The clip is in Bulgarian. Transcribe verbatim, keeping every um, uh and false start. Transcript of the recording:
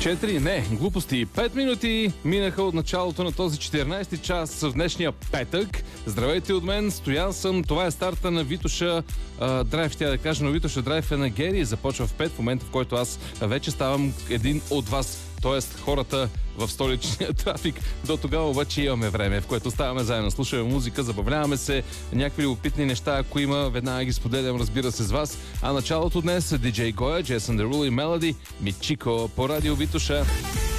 четири, не, глупости. пет минути минаха от началото на този четиринайсети час в днешния петък. Здравейте от мен, Стоян съм. Това е старта на Витоша а, Драйв, тя да кажа, но Витоша Драйв е на Гери. Започва в пет, в момента, в който аз вече ставам един от вас. Тоест хората в столичния трафик. До тогава обаче имаме време, в което ставаме заедно, слушаме музика, забавляваме се, някакви любопитни неща, ако има, веднага ги споделям, разбира се, с вас. А началото днес е диджей Гоя, Jason Derulo и Melody, Мичико по радио Витоша.